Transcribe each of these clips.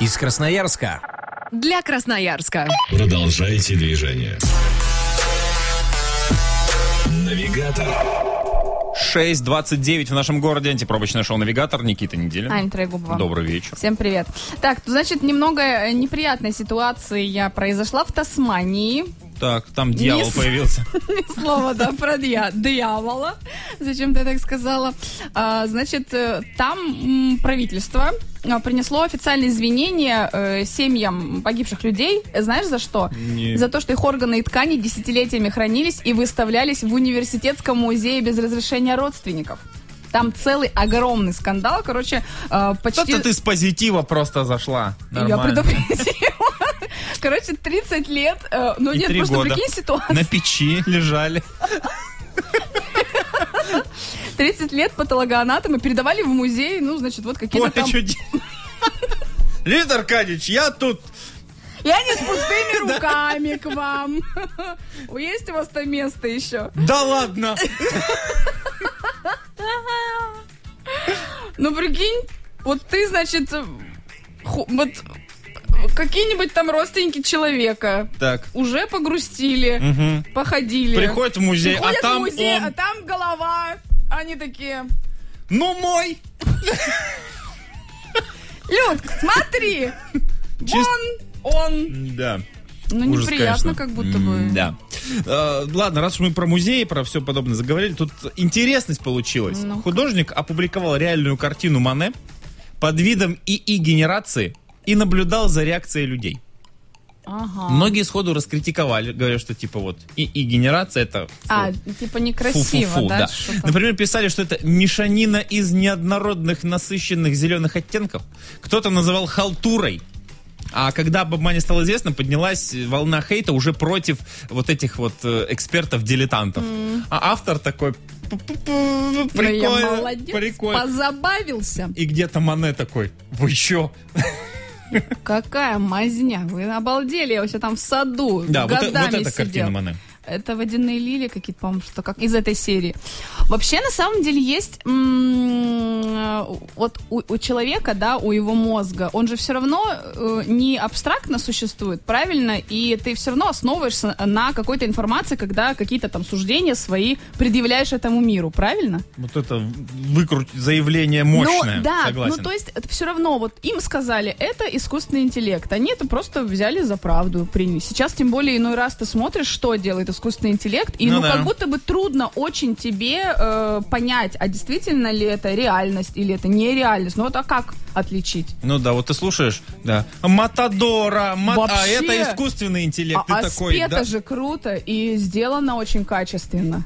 Из Красноярска. Для Красноярска. Продолжайте движение. Навигатор. 6:29 в нашем городе. Антипробочное шоу «Навигатор». Никита Неделин. Аня Трегубова. Добрый вечер. Всем привет. Так, значит, немного неприятной ситуации произошла в Тасмании. Так, там дьявол появился. Ни слова, да, про дьявола. Зачем ты так сказала? Значит, там правительство принесло официальные извинения семьям погибших людей. Знаешь, за что? Нет. За то, что их органы и ткани десятилетиями хранились и выставлялись в университетском музее без разрешения родственников. Там целый огромный скандал. Короче, почти... Что-то ты с позитива просто зашла. Я предупредила. Короче, 30 лет. Ну И нет, 3 просто года прикинь ситуацию. на печи лежали. 30 лет патологоанатомы передавали в музей, ну, значит, вот какие-то там... Леонид Аркадьевич, я тут... Я не с пустыми руками к вам. Есть у вас там место еще? Да ладно! Ну, прикинь, вот ты, значит, вот какие-нибудь там родственники человека Так. уже погрустили, походили. Приходят в музей, Приходят а там в музей, он... а там голова. Они такие... Ну, мой! Люд, смотри! Вон он. Да. Ну, Ужас, неприятно, конечно. как будто бы. Да. Ладно, раз уж мы про музей, про все подобное заговорили, тут интересность получилась. Ну-ка. Художник опубликовал реальную картину Мане под видом ИИ-генерации и наблюдал за реакцией людей. Ага. Многие сходу раскритиковали, говорят, что типа вот ИИ-генерация это... Типа некрасиво, фу-фу-фу, да? да. Что-то. Например, писали, что это мешанина из неоднородных насыщенных зеленых оттенков. Кто-то называл халтурой. А когда об обмане стало известно, поднялась волна хейта уже против вот этих вот экспертов-дилетантов. А автор такой... Прикольно, Молодец, прикольно. позабавился. И где-то Мане такой, вы чё? Какая мазня, вы обалдели, я все там в саду Да, вот годами эта сидел. картина Мане. Это водяные лилии какие-то, по-моему, что как из этой серии. Вообще, на самом деле, есть вот у человека, да, у его мозга, он же все равно не абстрактно существует, правильно? И ты все равно основываешься на какой-то информации, когда какие-то там суждения свои предъявляешь этому миру, правильно? Вот это выкрутить заявление мощное, Ну, да, согласен. ну то есть это все равно, вот им сказали, это искусственный интеллект, они это просто взяли за правду, приняли. Сейчас, тем более, иной раз ты смотришь, что делает искусственный интеллект, и Да. как будто бы трудно очень тебе понять, а действительно ли это реальность или это нереальность. Ну вот, а как отличить? Ну да, вот ты слушаешь, да, Матадора, а Вообще. это искусственный интеллект, ты такой, спето да? же круто и сделано очень качественно.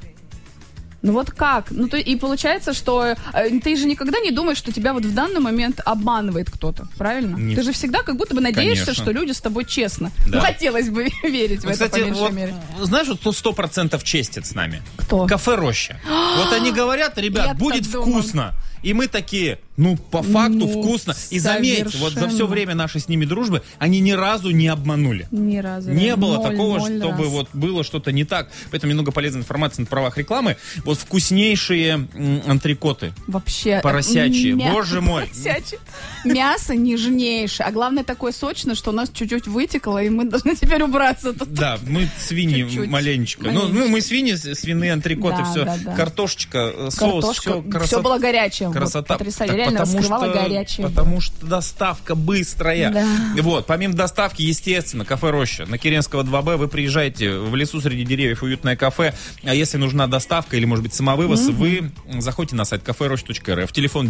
Ну вот как? Ну то и получается, что ты же никогда не думаешь, что тебя вот в данный момент обманывает кто-то, правильно? Не- Ты же всегда как будто бы надеешься, Конечно. что люди с тобой честно. Да. Ну хотелось бы верить в Ну, это, кстати, по меньшей вот, мере. знаешь, вот кто 100% честит с нами? Кто? Кафе «Роща». Вот они говорят, ребят, Я будет так думала. вкусно. И мы такие, ну, по факту Ну, вкусно. И заметь, вот за совершенно. все время нашей с ними дружбы они ни разу не обманули. Ни разу. Не было Ноль такого, чтобы раз. вот было что-то не так. Поэтому немного полезной информации на правах рекламы. Вот вкуснейшие антрикоты. Вообще. Поросячьи, боже мой. Поросячьи. Мясо нежнейшее. А главное, такое сочное, что у нас чуть-чуть вытекло, и мы должны теперь убраться тут. Да, мы свиньи Чуть-чуть. маленечко. Ну, Маленечко. мы свиньи, свиные антрикоты, Да, все. да, да. Картошечка, соус, Картошка. все Все было горячее. Красота. Вот, потрясающе. Так Реально потому раскрывала что- горячее. Потому что доставка быстрая. Да. Вот, помимо доставки, естественно, кафе «Роща». На Керенского 2Б вы приезжаете в лесу среди деревьев, уютное кафе. А если нужна доставка или, может быть, самовывоз, вы заходите на сайт кафе-роща.рф. Телефон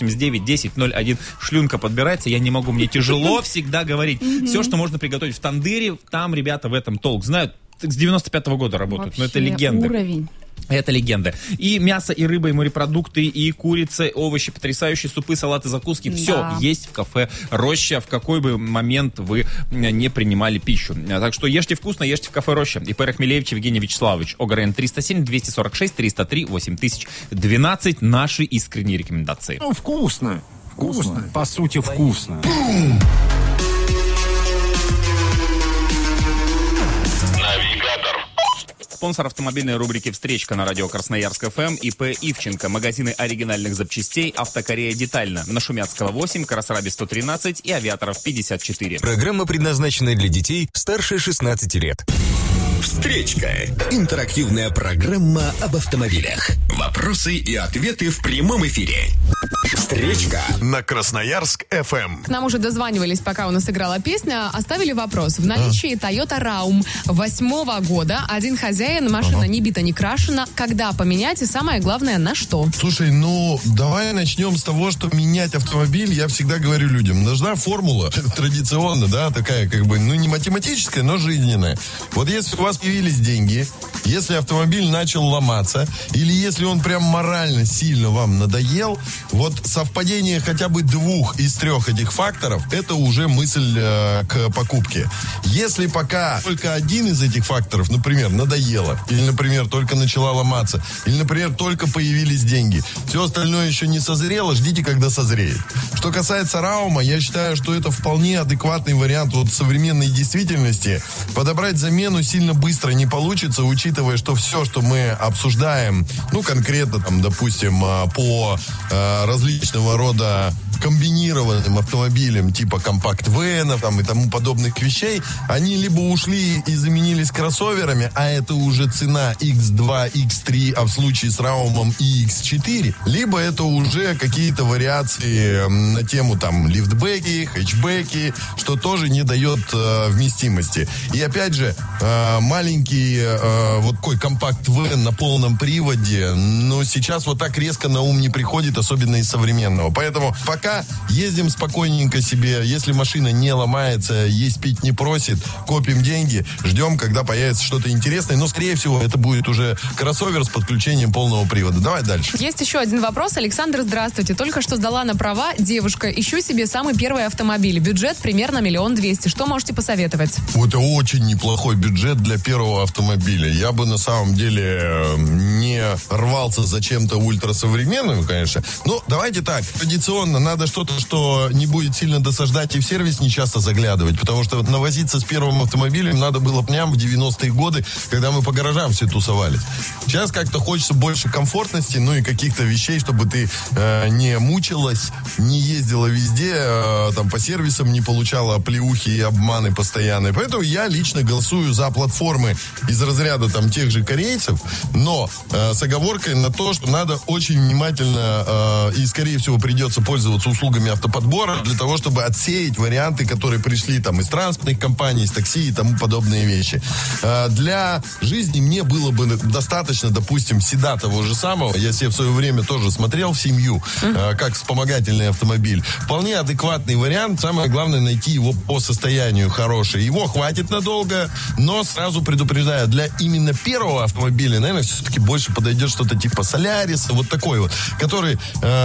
989-10-01. Шлюнка подбирается. Я не могу, мне тяжело всегда говорить. Все, что можно приготовить в тандыре, там ребята в этом толк знают. С 95-го года работают. Но это Вообще легенды. уровень. Это легенда. И мясо, и рыба, и морепродукты, и курица, и овощи, потрясающие супы, салаты, закуски. Все Да. есть в кафе «Роща», в какой бы момент вы не принимали пищу. Так что ешьте вкусно, ешьте в кафе «Роща». ИП Рахмелевич Евгений Вячеславович. ОГРН 307 246 303 8012. Наши искренние рекомендации. Ну, вкусно. Вкусно. По сути, вкусно. Навигатор. Спонсор автомобильной рубрики «Встречка» на радио Красноярск ФМ ИП Ивченко. Магазины оригинальных запчастей «Автокорея Детально». На Шумяцкого 8, Красраби 113 и Авиаторов 54. Программа предназначена для детей старше 16 лет. Встречка. Интерактивная программа об автомобилях. Вопросы и ответы в прямом эфире. Встречка на Красноярск ФМ. К нам уже дозванивались, пока у нас играла песня, оставили вопрос. В наличии Toyota Raum 8 года, один хозяин, машина не бита, не крашена. Когда поменять и самое главное, на что? Слушай, давай начнем с того, что менять автомобиль, я всегда говорю людям, нужна формула традиционно, да, такая не математическая, но жизненная. Вот если у вас появились деньги, если автомобиль начал ломаться, или если он прям морально сильно вам надоел, вот совпадение хотя бы 2 из 3 этих факторов, это уже мысль к покупке. Если пока только один из этих факторов, например, надоело, или, например, только начала ломаться, или, например, только появились деньги, все остальное еще не созрело, ждите, когда созреет. Что касается Раума, я считаю, что это вполне адекватный вариант современной действительности. Подобрать замену сильно быстро не получится, учитывая, что все, что мы обсуждаем, конкретно, допустим, по различного рода комбинированным автомобилям типа компакт-венов и тому подобных вещей, они либо ушли и заменились кроссоверами, а это уже цена X2, X3, а в случае с Раумом и X4, либо это уже какие-то вариации на тему лифтбеки, хэтчбеки, что тоже не дает вместимости. И опять же, маленький такой компакт-вен на полном приводе, сейчас так резко на ум не приходит, особенно из современного. Поэтому пока ездим спокойненько себе. Если машина не ломается, есть пить не просит, копим деньги, ждем, когда появится что-то интересное. Но, скорее всего, это будет уже кроссовер с подключением полного привода. Давай дальше. Есть еще один вопрос. Александр, здравствуйте. Только что сдала на права. Девушка, ищу себе самый первый автомобиль. Бюджет примерно 1 200 000. Что можете посоветовать? Это очень неплохой бюджет для первого автомобиля. Я бы на самом деле не рвался за чем-то ультрасовременным, конечно. Давайте так. Традиционно надо что-то, что не будет сильно досаждать и в сервис не часто заглядывать, потому что навозиться с первым автомобилем надо было в 90-е годы, когда мы по гаражам все тусовались. Сейчас как-то хочется больше комфортности, и каких-то вещей, чтобы ты не мучилась, не ездила везде, по сервисам не получала оплеухи и обманы постоянные. Поэтому я лично голосую за платформы из разряда тех же корейцев, но с оговоркой на то, что надо очень внимательно и, скорее всего, придется пользоваться услугами автоподбора для того, чтобы отсеять варианты, которые пришли из транспортных компаний, из такси и тому подобные вещи. Для жизни мне было бы достаточно, допустим, седа того же самого. Я себе в свое время тоже смотрел в семью, как вспомогательный автомобиль. Вполне адекватный вариант. Самое главное, найти его по состоянию хороший. Его хватит надолго, но сразу предупреждаю, для именно первого автомобиля, наверное, все-таки больше подойдет что-то типа Соляриса, такой который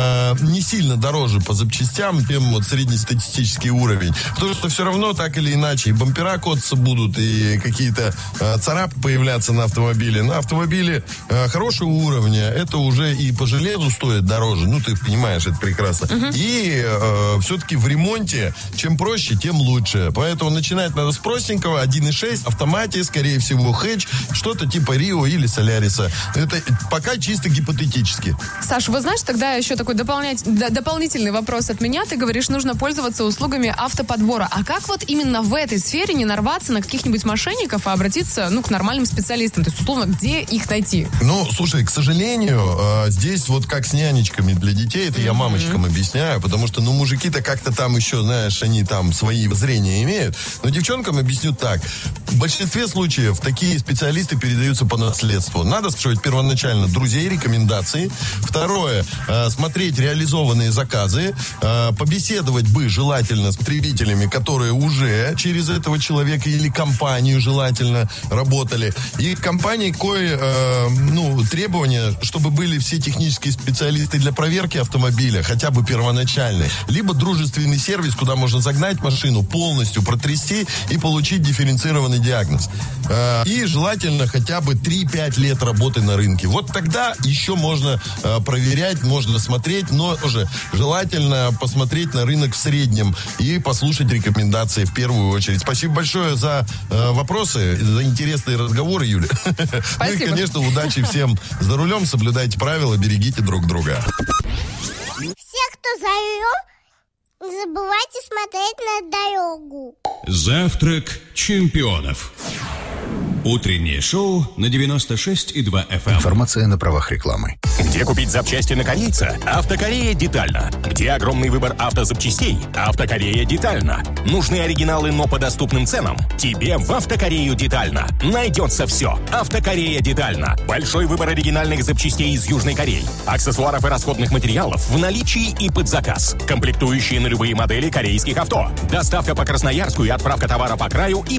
не сильно дороже по запчастям, чем среднестатистический уровень. Потому что все равно, так или иначе, и бампера коцаться будут, и какие-то царапки появляться на автомобиле. На автомобиле хорошего уровня, это уже и по железу стоит дороже. Ты понимаешь, это прекрасно. И все-таки в ремонте, чем проще, тем лучше. Поэтому начинать надо с простенького, 1.6, автомате, скорее всего, хэтч, что-то типа Рио или Соляриса. Это пока чисто гипотетически. Саш, вы знаешь, тогда еще такой дополнительный вопрос от меня. Ты говоришь, нужно пользоваться услугами автоподбора. А как именно в этой сфере не нарваться на каких-нибудь мошенников, а обратиться, к нормальным специалистам? То есть, условно, где их найти? Слушай, к сожалению, здесь как с нянечками для детей, это я мамочкам объясняю, потому что, мужики-то как-то еще, знаешь, они свои зрения имеют. Но девчонкам объясню так. В большинстве случаев такие специалисты передаются по наследству. Надо спрашивать первоначально друзей, рекомендации. Второе, смотреть реализованные заказы, побеседовать бы желательно с потребителями, которые уже через этого человека или компанию желательно работали. И компании требования, чтобы были все технические специалисты для проверки автомобиля, хотя бы первоначальные. Либо дружественный сервис, куда можно загнать машину, полностью протрясти и получить дифференцированный диагноз. И желательно хотя бы 3-5 лет работы на рынке. Тогда еще можно проверять, можно смотреть, но уже желательно желательно посмотреть на рынок в среднем и послушать рекомендации в первую очередь. Спасибо большое за вопросы, за интересные разговоры, Юля. Ну и, конечно, удачи всем за рулем, соблюдайте правила, берегите друг друга. Все, кто за рулем, не забывайте смотреть на дорогу. Завтрак чемпионов. Утреннее шоу на 96,2 FM. Информация на правах рекламы. Где купить запчасти на корейца? Автокорея детально. Где огромный выбор автозапчастей? Автокорея детально. Нужны оригиналы, но по доступным ценам? Тебе в Автокорею детально. Найдется все. Автокорея детально. Большой выбор оригинальных запчастей из Южной Кореи. Аксессуаров и расходных материалов в наличии и под заказ. Комплектующие на любые модели корейских авто. Доставка по Красноярску и отправка товара по краю и